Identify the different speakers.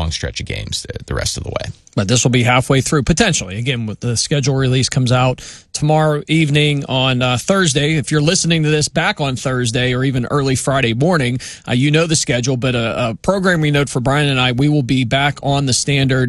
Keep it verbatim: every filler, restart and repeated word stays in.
Speaker 1: long stretch of games the, the rest of the way.
Speaker 2: But this will be halfway through, potentially. Again, with the schedule release comes out tomorrow evening on uh, Thursday. If you're listening to this back on Thursday or even early Friday morning, uh, you know the schedule. But a, a programming note for Brian and I, we will be back on the Standard